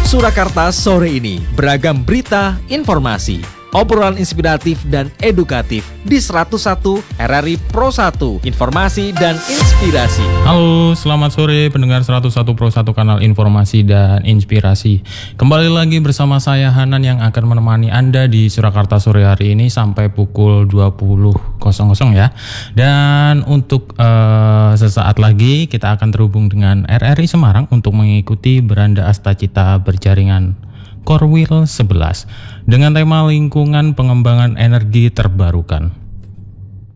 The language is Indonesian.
Surakarta sore ini beragam berita, informasi, obrolan inspiratif dan edukatif di 101 RRI Pro 1, informasi dan inspirasi. Halo, selamat sore pendengar 101 Pro 1 kanal informasi dan inspirasi. Kembali lagi bersama saya Hanan yang akan menemani Anda di Surakarta sore hari ini sampai pukul 20.00 ya. Dan untuk sesaat lagi kita akan terhubung dengan RRI Semarang untuk mengikuti Beranda Astacita berjaringan Korwil 11 dengan tema lingkungan pengembangan energi terbarukan.